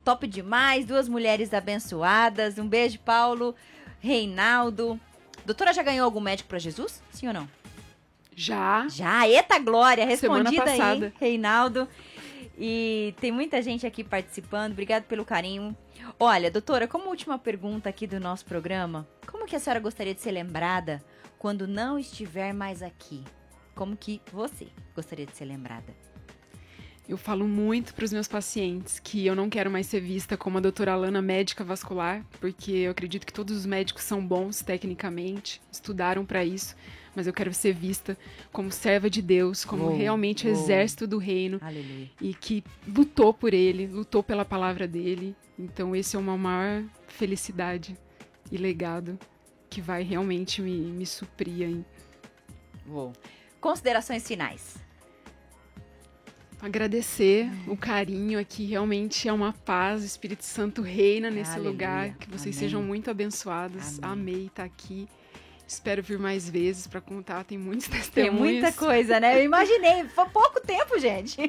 top demais, 2 mulheres abençoadas. Um beijo, Paulo, Reinaldo. Doutora, já ganhou algum médico para Jesus? Sim ou não? Já. Eita glória, respondida Semana passada. aí, Reinaldo. E tem muita gente aqui participando, obrigado pelo carinho. Olha, doutora, como última pergunta aqui do nosso programa, como que a senhora gostaria de ser lembrada quando não estiver mais aqui? Como que você gostaria de ser lembrada? Eu falo muito para os meus pacientes que eu não quero mais ser vista como a doutora Alana, médica vascular, porque eu acredito que todos os médicos são bons tecnicamente, estudaram para isso, mas eu quero ser vista como serva de Deus, como realmente o exército do reino. Aleluia. E que lutou por ele, lutou pela palavra dele. Então esse é uma maior felicidade e legado que vai realmente me suprir aí. Considerações finais. Agradecer o carinho aqui, realmente é uma paz, o Espírito Santo reina nesse Aleluia. lugar, que vocês sejam muito abençoados. Amei estar aqui, espero vir mais vezes para contar, tem muitos testemunhos. Tem muita coisa, né? Eu imaginei, foi pouco tempo, gente.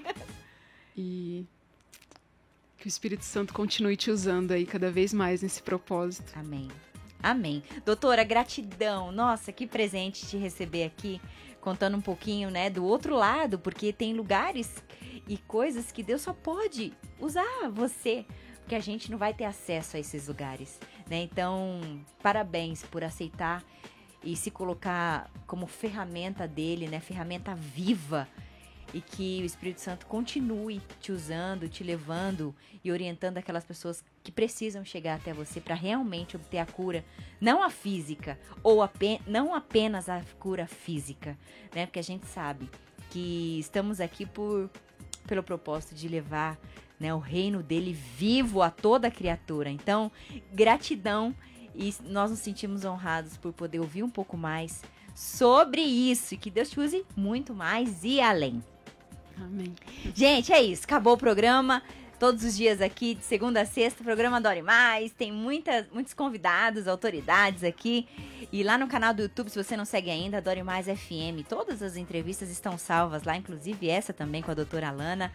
E que o Espírito Santo continue te usando aí cada vez mais nesse propósito. Amém. Amém. Doutora, gratidão. Nossa, que presente te receber aqui, contando um pouquinho, né, do outro lado, porque tem lugares e coisas que Deus só pode usar você, porque a gente não vai ter acesso a esses lugares, né? Então, parabéns por aceitar e se colocar como ferramenta dele, né, ferramenta viva, e que o Espírito Santo continue te usando, te levando e orientando aquelas pessoas que precisam chegar até você para realmente obter a cura, não a física, ou não apenas a cura física, né? Porque a gente sabe que estamos aqui pelo propósito de levar, né, o reino dele vivo a toda criatura. Então, gratidão, e nós nos sentimos honrados por poder ouvir um pouco mais sobre isso, e que Deus te use muito mais e além. Amém. Gente, é isso. Acabou o programa. Todos os dias aqui, de segunda a sexta, o programa Adore Mais. Tem muitos convidados, autoridades aqui. E lá no canal do YouTube, se você não segue ainda, Adore Mais FM. Todas as entrevistas estão salvas lá, inclusive essa também com a doutora Alana.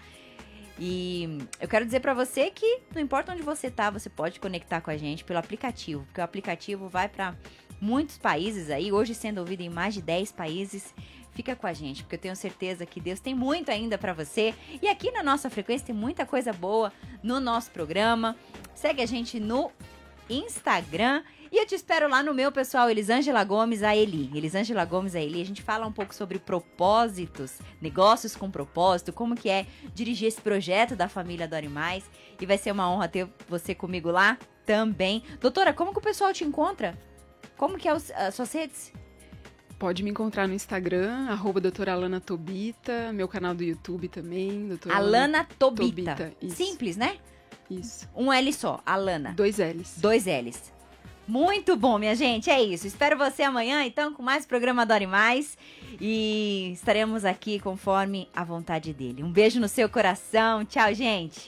E eu quero dizer pra você que não importa onde você tá, você pode conectar com a gente pelo aplicativo. Porque o aplicativo vai pra muitos países aí, hoje sendo ouvido em mais de 10 países. Fica com a gente, porque eu tenho certeza que Deus tem muito ainda pra você. E aqui na nossa frequência tem muita coisa boa no nosso programa. Segue a gente no Instagram. E eu te espero lá no meu, pessoal, Elisângela Gomes, a Eli. Elisângela Gomes, a Eli. A gente fala um pouco sobre propósitos, negócios com propósito, como que é dirigir esse projeto da família Adore Mais. E vai ser uma honra ter você comigo lá também. Doutora, como que o pessoal te encontra? Como que é as suas redes? Pode me encontrar no Instagram, @doutora Alana Tobita, meu canal do YouTube também, doutora Alana Tobita. Isso. Simples, né? Isso. Um L só, Alana. 2 L's. 2 L's. Muito bom, minha gente, é isso. Espero você amanhã, então, com mais programa Adore Mais. E estaremos aqui conforme a vontade dele. Um beijo no seu coração. Tchau, gente.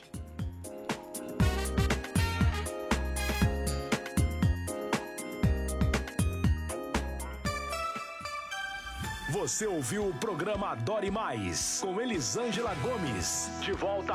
Você ouviu o programa Adore Mais, com Elisângela Gomes. De volta